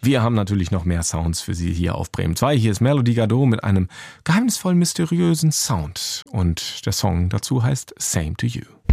Wir haben natürlich noch mehr Sounds für Sie hier auf Bremen 2. Hier ist Melody Gardot mit einem geheimnisvoll mysteriösen Sound. Und der Song dazu heißt Same to You.